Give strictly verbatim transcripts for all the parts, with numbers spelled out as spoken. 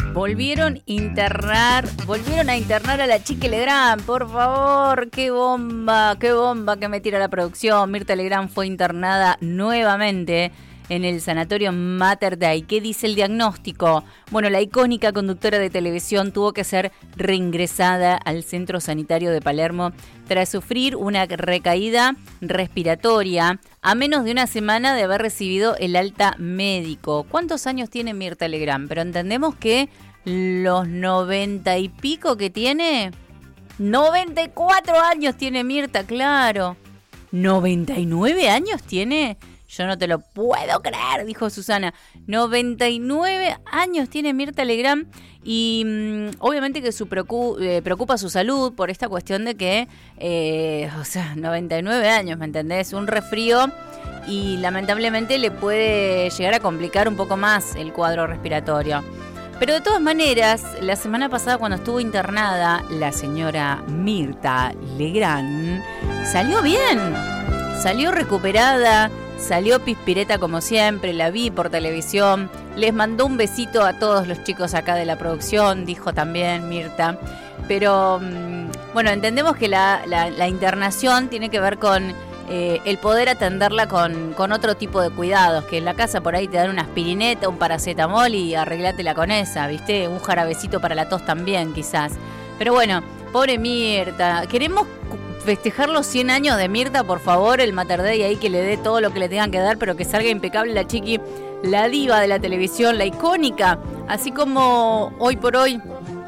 Volvieron a internar, volvieron a internar a la Chiqui Legrand, por favor, qué bomba, qué bomba que me tira la producción. Mirta Legrand fue internada nuevamente en el sanatorio Mater Dei. ¿Qué dice el diagnóstico? Bueno, la icónica conductora de televisión tuvo que ser reingresada al centro sanitario de Palermo tras sufrir una recaída respiratoria a menos de una semana de haber recibido el alta médico. ¿Cuántos años tiene Mirta Legrand? Pero entendemos que los noventa y pico que tiene, noventa y cuatro años tiene Mirta, claro. ¿noventa y nueve años tiene? Yo no te lo puedo creer, dijo Susana. noventa y nueve años tiene Mirta Legrand y mmm, obviamente que su preocup, eh, preocupa su salud por esta cuestión de que, eh, o sea, noventa y nueve años, ¿me entendés? Un resfrío y lamentablemente le puede llegar a complicar un poco más el cuadro respiratorio. Pero de todas maneras, la semana pasada cuando estuvo internada, la señora Mirta Legrand salió bien, salió recuperada. Salió pispireta como siempre, la vi por televisión, les mandó un besito a todos los chicos acá de la producción, dijo también Mirta. Pero bueno, entendemos que la, la, la internación tiene que ver con eh, el poder atenderla con, con otro tipo de cuidados, que en la casa por ahí te dan una aspirineta, un paracetamol y arreglátela con esa, ¿viste? Un jarabecito para la tos también quizás. Pero bueno, pobre Mirta, queremos festejar los cien años de Mirta, por favor, el Mater Dei ahí que le dé todo lo que le tengan que dar, pero que salga impecable la Chiqui, la diva de la televisión, la icónica, así como hoy por hoy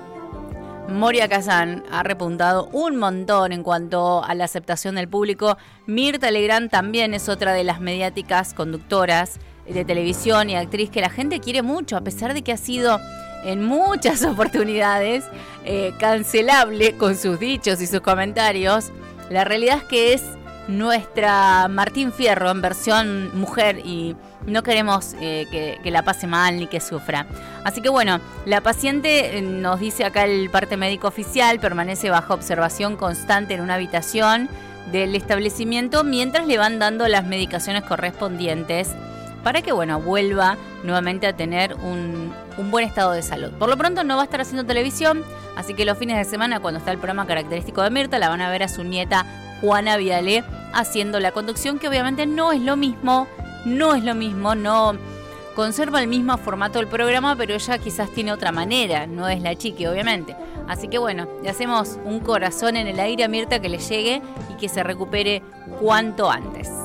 Moria Kazan ha repuntado un montón en cuanto a la aceptación del público. Mirta Legrand también es otra de las mediáticas conductoras de televisión y actriz que la gente quiere mucho, a pesar de que ha sido en muchas oportunidades eh, cancelable con sus dichos y sus comentarios. La realidad es que es nuestra Martín Fierro en versión mujer y no queremos eh, que, que la pase mal ni que sufra. Así que bueno, la paciente, eh, nos dice acá el parte médico oficial, permanece bajo observación constante en una habitación del establecimiento mientras le van dando las medicaciones correspondientes para que, bueno, vuelva nuevamente a tener un, un buen estado de salud. Por lo pronto no va a estar haciendo televisión, así que los fines de semana, cuando está el programa característico de Mirta, la van a ver a su nieta Juana Viale haciendo la conducción, que obviamente no es lo mismo, no es lo mismo, no conserva el mismo formato del programa, pero ella quizás tiene otra manera, no es la Chiqui, obviamente. Así que bueno, le hacemos un corazón en el aire a Mirta, que le llegue y que se recupere cuanto antes.